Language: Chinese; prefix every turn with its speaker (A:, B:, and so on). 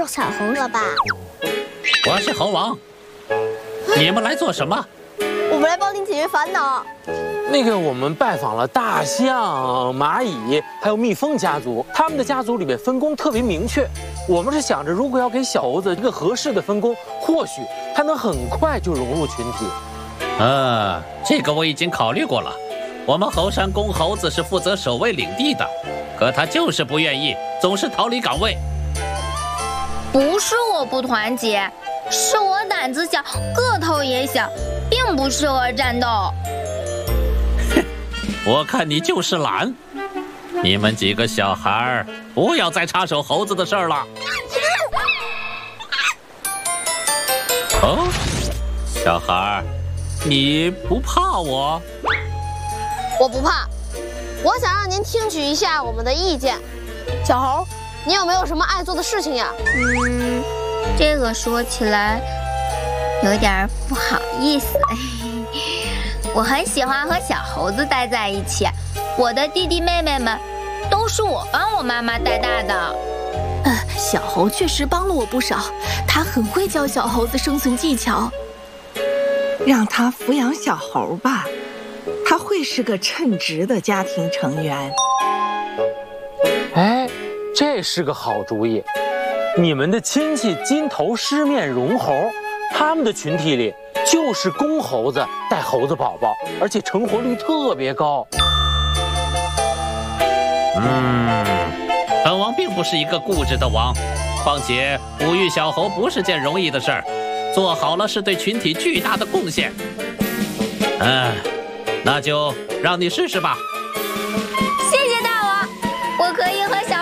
A: 是小猴了吧？
B: 我是猴王，你们来做什么？
A: 我们来帮您解决烦恼。
C: 我们拜访了大象、蚂蚁，还有蜜蜂家族，他们的家族里面分工特别明确。我们是想着，如果要给小猴子一个合适的分工，或许他能很快就融入群体。
B: 这个我已经考虑过了。我们猴山公猴子是负责守卫领地的，可他就是不愿意，总是逃离岗位。
D: 不是我不团结，是我胆子小，个头也小，并不适合战斗。
B: 我看你就是懒。你们几个小孩儿，不要再插手猴子的事儿了。哦，小孩儿，你不怕我？
A: 我不怕，我想让您听取一下我们的意见。小猴，你有没有什么爱做的事情呀？
D: 这个说起来有点不好意思。我很喜欢和小猴子待在一起，我的弟弟妹妹们都是我帮我妈妈带大的。
E: 小猴确实帮了我不少，他很会教小猴子生存技巧。
F: 让他抚养小猴吧，他会是个称职的家庭成员。
C: 这是个好主意。你们的亲戚金头狮面绒猴，他们的群体里就是公猴子带猴子宝宝，而且成活率特别高。
B: 本王并不是一个固执的王，况且哺育小猴不是件容易的事儿，做好了是对群体巨大的贡献。那就让你试试吧。
D: 谢谢大王，我可以和小